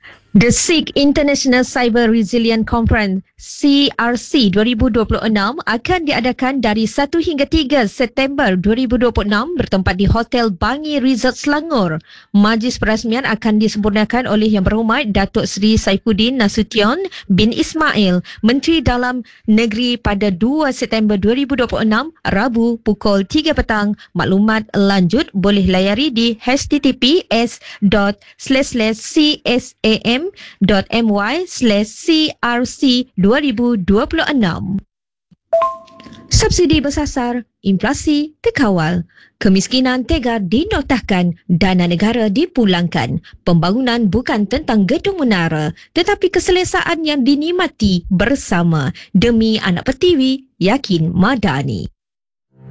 The SIG International Cyber Resilient Conference CRC 2026 akan diadakan dari 1 hingga 3 September 2026 bertempat di Hotel Bangi Resort Selangor. Majlis perasmian akan disempurnakan oleh Yang Berhormat Datuk Seri Saifuddin Nasution bin Ismail, Menteri Dalam Negeri pada 2 September 2026, Rabu pukul 3 petang. Maklumat lanjut boleh layari di https://cam.my/crc2026. Subsidi bersasar, inflasi terkawal, kemiskinan tegar dinoktahkan, dana negara dipulangkan. Pembangunan bukan tentang gedung menara, tetapi keselesaan yang dinikmati bersama. Demi anak Pertiwi, Yakin Madani.